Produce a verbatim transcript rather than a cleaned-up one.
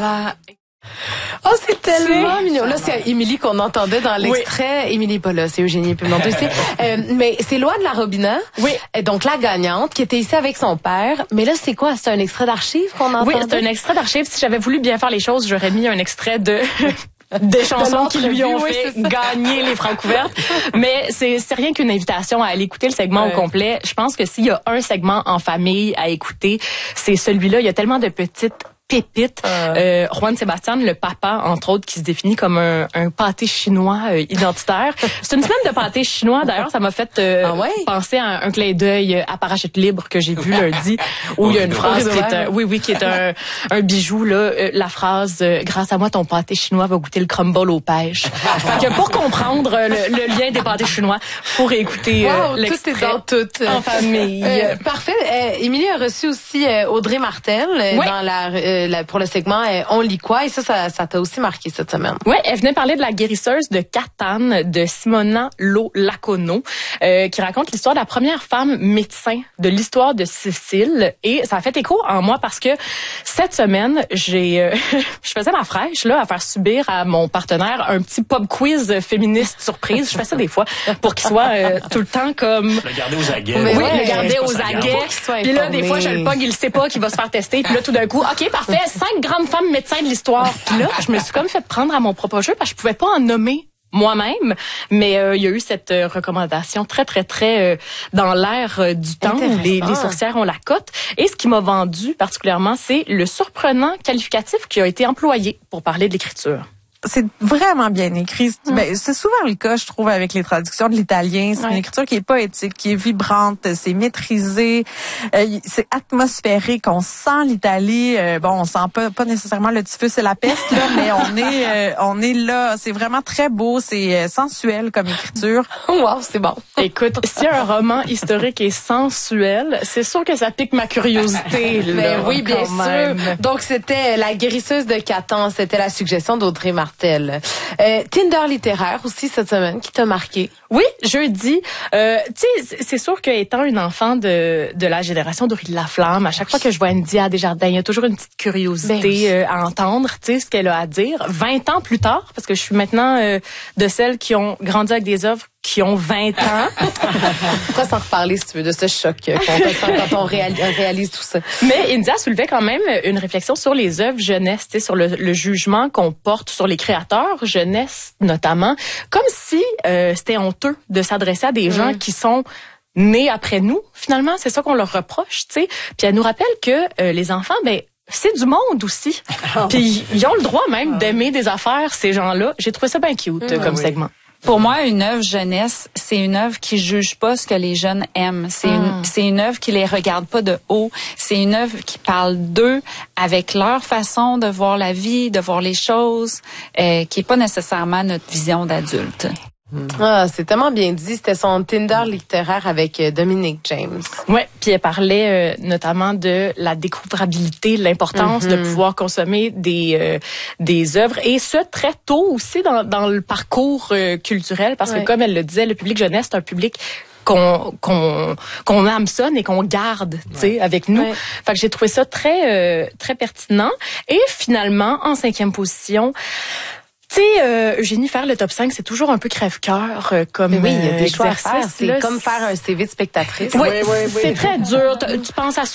là. Oh, c'est tellement mignon. Là, c'est Émilie qu'on entendait dans l'extrait. Oui. Émilie pas là, c'est Eugénie Pimentel aussi. euh, mais c'est Loi de la Robina. Oui. Donc, la gagnante, qui était ici avec son père. Mais là, c'est quoi? C'est un extrait d'archives qu'on entendait? Oui, c'est un extrait d'archives. Si j'avais voulu bien faire les choses, j'aurais mis un extrait de... des chansons qui lui ont fait oui, gagner les francs ouvertes. Mais c'est, c'est rien qu'une invitation à aller écouter le segment ouais. au complet. Je pense que s'il y a un segment en famille à écouter, c'est celui-là. Il y a tellement de petites pépites. Euh. Euh, Juan Sébastien, le papa, entre autres, qui se définit comme un, un pâté chinois euh, identitaire. C'est une semaine de pâté chinois. D'ailleurs, ça m'a fait euh, ah ouais? penser à un, un clin d'œil à Parachute libre que j'ai vu lundi, où il y a une phrase qui est un, oui, oui, qui est un, un bijou là. Euh, la phrase euh, « Grâce à moi, ton pâté chinois va goûter le crumble aux pêches ». Fait que pour comprendre euh, le, le lien des pâtés chinois, faut réécouter euh, wow, l'extrait tout est dans tout. En famille. Euh, parfait. Euh, Émilie a reçu aussi euh, Audrey Martel euh, oui. dans la euh, La, pour le segment euh, On lit quoi? Et ça, ça, ça t'a aussi marqué cette semaine. Oui, elle venait parler de la guérisseuse de Catane, de Simona Lo Lacono, euh, qui raconte l'histoire de la première femme médecin de l'histoire de Sicile. Et ça a fait écho en moi parce que cette semaine, j'ai, euh, je faisais ma fraîche là à faire subir à mon partenaire un petit pop quiz féministe surprise. Je fais ça des fois pour qu'il soit euh, tout le temps comme... Le garder aux aguets. Oui, ouais, le garder aux aguets. Puis là, des fois, je le pogne, il sait pas qu'il va se faire tester. Puis là, tout d'un coup, OK, parfait, cinq grandes femmes médecins de l'histoire. Puis là, je me suis comme fait prendre à mon propre jeu parce que je pouvais pas en nommer moi-même, mais euh, il y a eu cette euh, recommandation très, très, très euh, dans l'air euh, du temps où les, les sorcières ont la cote. Et ce qui m'a vendu particulièrement, c'est le surprenant qualificatif qui a été employé pour parler de l'écriture. C'est vraiment bien écrit. Mm. Ben, c'est souvent le cas, je trouve, avec les traductions de l'italien. C'est ouais. une écriture qui est poétique, qui est vibrante, c'est maîtrisé, euh, c'est atmosphérique. On sent l'Italie. Euh, bon, on sent pas, pas nécessairement le typhus et la peste, là, mais on est, euh, on est là. C'est vraiment très beau, c'est euh, sensuel comme écriture. Wow, c'est bon. Écoute, si un roman historique est sensuel, c'est sûr que ça pique ma curiosité. Là, mais oui, bien même. sûr. Donc, c'était La guérisseuse de Catane. C'était la suggestion d'Audrey Martel. Euh, Tinder littéraire aussi cette semaine qui t'a marqué. Oui, jeudi. Euh, tu sais, c'est sûr qu'étant une enfant de de la génération d'Aurélie Laflamme, à chaque fois que je vois India Desjardins, il y a toujours une petite curiosité ben oui. euh, à entendre, tu sais, ce qu'elle a à dire. Vingt ans plus tard, parce que je suis maintenant euh, de celles qui ont grandi avec des œuvres qui ont vingt ans. On pourra s'en reparler, si tu veux, de ce choc qu'on ressent quand on réalise, réalise tout ça. Mais India soulevait quand même une réflexion sur les œuvres jeunesse, tu sais, sur le, le jugement qu'on porte sur les créateurs jeunesse notamment, comme si euh, c'était honteux de s'adresser à des gens mmh. qui sont nés après nous. Finalement, c'est ça qu'on leur reproche, tu sais. Puis elle nous rappelle que euh, les enfants, ben c'est du monde aussi. Puis ils ont le droit même d'aimer des affaires, ces gens-là. J'ai trouvé ça bien cute mmh, comme oui. segment. Pour moi, une œuvre jeunesse, c'est une œuvre qui juge pas ce que les jeunes aiment. C'est mmh. une, c'est une œuvre qui les regarde pas de haut. C'est une œuvre qui parle d'eux avec leur façon de voir la vie, de voir les choses, euh, qui est pas nécessairement notre vision d'adulte. Ah, c'est tellement bien dit. C'était son Tinder littéraire avec Dominique James. Ouais, puis elle parlait euh, notamment de la découvrabilité, l'importance mm-hmm. de pouvoir consommer des euh, des œuvres et ce très tôt aussi dans dans le parcours euh, culturel parce ouais. que comme elle le disait, le public jeunesse c'est un public qu'on qu'on qu'on hameçonne et qu'on garde, tu sais, ouais. avec nous. Ouais. Fait que j'ai trouvé ça très euh, très pertinent et finalement en cinquième position. Tu sais, euh, Eugénie, faire le top cinq, c'est toujours un peu crève-cœur euh, comme mais oui, il y a des euh, choix à faire. C'est là, comme faire un C V de spectatrice. Oui, oui, oui, oui. C'est très dur. Tu penses à